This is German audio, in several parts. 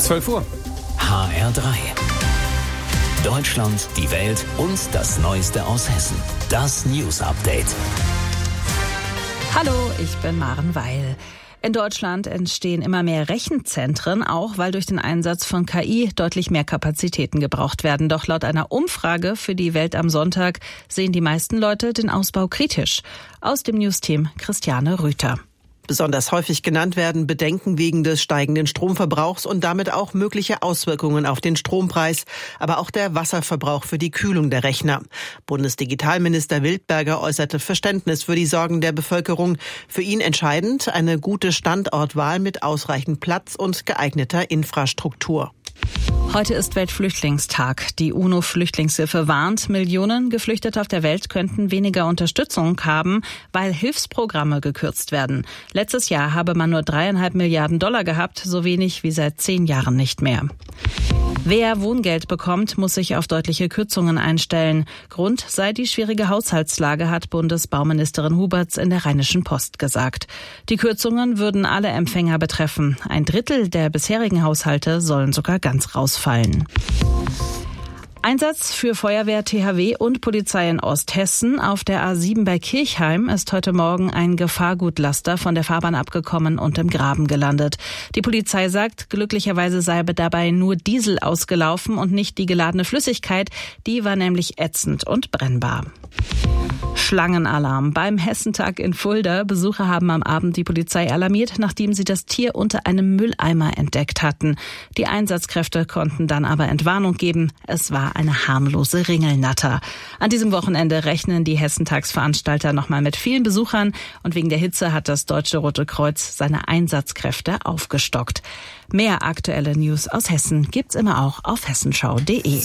12 Uhr. HR3. Deutschland, die Welt und das Neueste aus Hessen. Das News Update. Hallo, ich bin Maren Weil. In Deutschland entstehen immer mehr Rechenzentren, auch weil durch den Einsatz von KI deutlich mehr Kapazitäten gebraucht werden. Doch laut einer Umfrage für die Welt am Sonntag sehen die meisten Leute den Ausbau kritisch. Aus dem News-Team Christiane Rüther. Besonders häufig genannt werden Bedenken wegen des steigenden Stromverbrauchs und damit auch mögliche Auswirkungen auf den Strompreis, aber auch der Wasserverbrauch für die Kühlung der Rechner. Bundesdigitalminister Wildberger äußerte Verständnis für die Sorgen der Bevölkerung. Für ihn entscheidend eine gute Standortwahl mit ausreichend Platz und geeigneter Infrastruktur. Heute ist Weltflüchtlingstag. Die UNO-Flüchtlingshilfe warnt, Millionen Geflüchtete auf der Welt könnten weniger Unterstützung haben, weil Hilfsprogramme gekürzt werden. Letztes Jahr habe man nur 3,5 Milliarden Dollar gehabt, so wenig wie seit 10 Jahren nicht mehr. Wer Wohngeld bekommt, muss sich auf deutliche Kürzungen einstellen. Grund sei die schwierige Haushaltslage, hat Bundesbauministerin Huberts in der Rheinischen Post gesagt. Die Kürzungen würden alle Empfänger betreffen. 1/3 der bisherigen Haushalte sollen sogar ganz rausfallen. Einsatz für Feuerwehr, THW und Polizei in Osthessen. Auf der A7 bei Kirchheim ist heute Morgen ein Gefahrgutlaster von der Fahrbahn abgekommen und im Graben gelandet. Die Polizei sagt, glücklicherweise sei dabei nur Diesel ausgelaufen und nicht die geladene Flüssigkeit. Die war nämlich ätzend und brennbar. Schlangenalarm beim Hessentag in Fulda. Besucher haben am Abend die Polizei alarmiert, nachdem sie das Tier unter einem Mülleimer entdeckt hatten. Die Einsatzkräfte konnten dann aber Entwarnung geben. Es war eine harmlose Ringelnatter. An diesem Wochenende rechnen die Hessentagsveranstalter nochmal mit vielen Besuchern und wegen der Hitze hat das Deutsche Rote Kreuz seine Einsatzkräfte aufgestockt. Mehr aktuelle News aus Hessen gibt's immer auch auf hessenschau.de.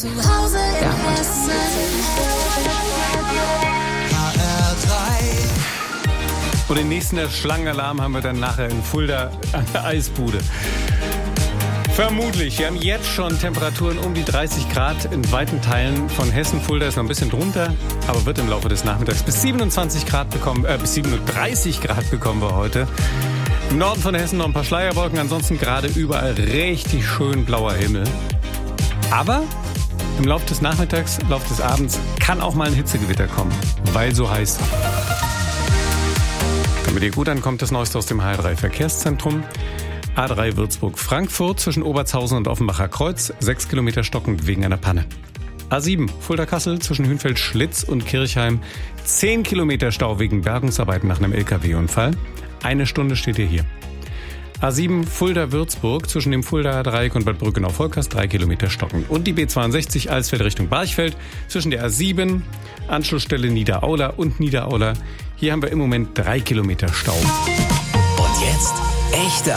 Und den nächsten Schlangenalarm haben wir dann nachher in Fulda an der Eisbude. Vermutlich. Wir haben jetzt schon Temperaturen um die 30 Grad in weiten Teilen von Hessen. Fulda ist noch ein bisschen drunter, aber wird im Laufe des Nachmittags bis 37 Grad bekommen, bis 37 Grad bekommen wir heute. Im Norden von Hessen noch ein paar Schleierwolken, ansonsten gerade überall richtig schön blauer Himmel. Aber im Laufe des Nachmittags, im Laufe des Abends kann auch mal ein Hitzegewitter kommen, weil so heiß. Damit ihr gut ankommt, das Neueste aus dem HR3 Verkehrszentrum. A3 Würzburg-Frankfurt zwischen Obertshausen und Offenbacher Kreuz, 6 Kilometer stockend wegen einer Panne. A7 Fulda-Kassel zwischen Hünfeld-Schlitz und Kirchheim, 10 Kilometer Stau wegen Bergungsarbeiten nach einem LKW-Unfall. 1 Stunde steht ihr hier. A7 Fulda-Würzburg zwischen dem Fuldaer Dreieck und Bad Brückenau-Volkers, 3 Kilometer stockend. Und die B62 Alsfeld Richtung Barchfeld zwischen der A7, Anschlussstelle Niederaula und Niederaula. Hier haben wir im Moment 3 Kilometer Stau. Und jetzt echte